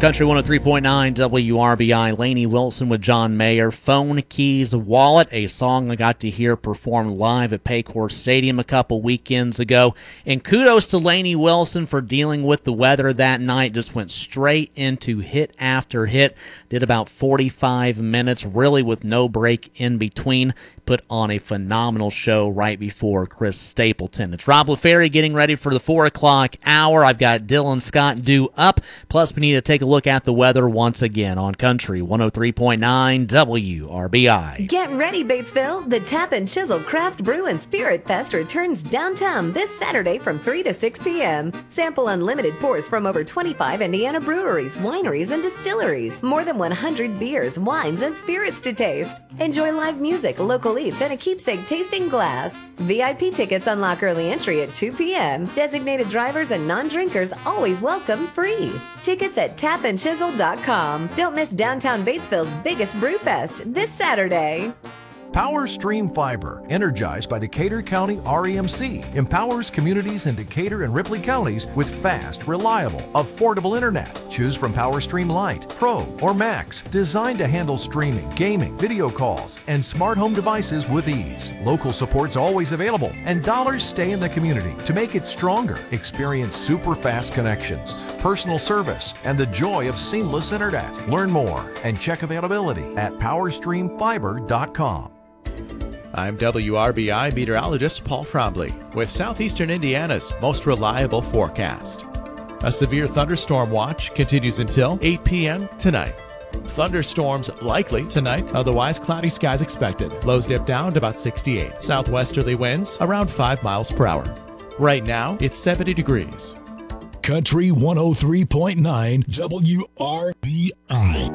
Country 103.9 WRBI, Lainey Wilson with John Mayer. Phone Keys Wallet, a song I got to hear performed live at Paycor Stadium a couple weekends ago. And kudos to Lainey Wilson for dealing with the weather that night. Just went straight into hit after hit. Did about 45 minutes, really with no break in between. Put on a phenomenal show right before Chris Stapleton. It's Rob LaFerry getting ready for the 4 o'clock hour. I've got Dylan Scott due up. Plus, we need to take a look at the weather once again on Country 103.9 WRBI. Get ready, Batesville. The Tap and Chisel Craft Brew and Spirit Fest returns downtown this Saturday from 3 to 6 p.m. Sample unlimited pours from over 25 Indiana breweries, wineries, and distilleries. More than 100 beers, wines, and spirits to taste. Enjoy live music, local eats, and a keepsake tasting glass. VIP tickets unlock early entry at 2 p.m. Designated drivers and non-drinkers always welcome free. Tickets at tapandchisel.com. Don't miss downtown Batesville's biggest brew fest this Saturday. Power Stream Fiber, energized by Decatur County REMC, empowers communities in Decatur and Ripley counties with fast, reliable, affordable internet. Choose from Power Stream Lite, Pro, or Max, designed to handle streaming, gaming, video calls, and smart home devices with ease. Local support's always available, and dollars stay in the community to make it stronger. Experience super fast connections, personal service, and the joy of seamless internet. Learn more and check availability at powerstreamfiber.com. I'm WRBI meteorologist Paul Trombley with Southeastern Indiana's most reliable forecast. A severe thunderstorm watch continues until 8 p.m. tonight. Thunderstorms likely tonight, otherwise cloudy skies expected. Lows dip down to about 68. Southwesterly winds around 5 miles per hour. Right now, it's 70 degrees. Country 103.9 WRBI.